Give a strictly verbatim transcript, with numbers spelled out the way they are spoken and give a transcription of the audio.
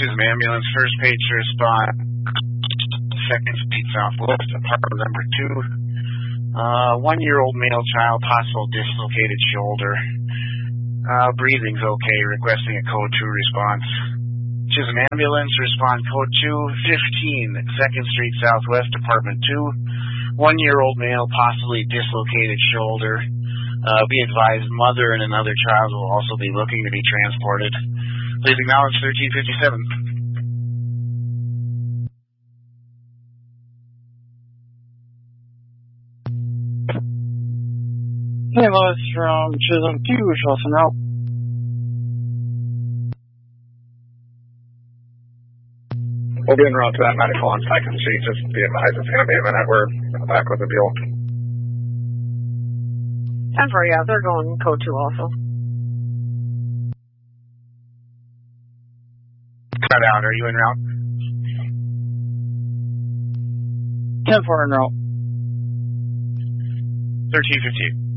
Chisholm Ambulance, first page to respond. Second Street Southwest, apartment number two. Uh, one-year-old male child, possible dislocated shoulder. Uh, breathing's okay, requesting a code two response. Chisholm Ambulance, respond code two, fifteen, second Street Southwest, apartment two. One-year-old male, possibly dislocated shoulder. Uh, be advised, mother and another child will also be looking to be transported. Please acknowledge thirteen fifty-seven. Ambulance from Chisholm two, Wilson out. We'll be en route to that medical on second Street. Just be advised, it's going to be a minute. We're back with the deal. ten four, yeah, they're going code two also. Cut out, are you en route? ten four en route. thirteen fifty.